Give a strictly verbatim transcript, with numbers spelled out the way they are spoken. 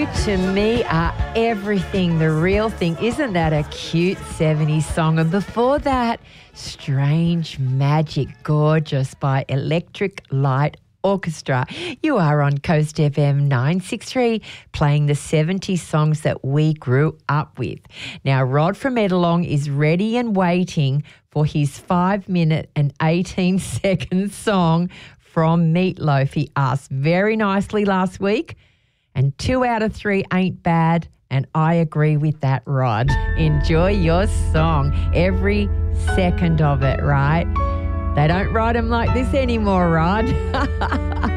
to me are everything, the real thing. Isn't that a cute seventies song? And before that, Strange Magic Gorgeous by Electric Light Orchestra. You are on Coast F M nine sixty-three, playing the seventies songs that we grew up with. Now, Rod from Edalong is ready and waiting for his five minute and eighteen second song from Meatloaf. He asked very nicely last week, and two out of three ain't bad, and I agree with that, Rod. Enjoy your song, every second of it, right? They don't write them like this anymore, Rod.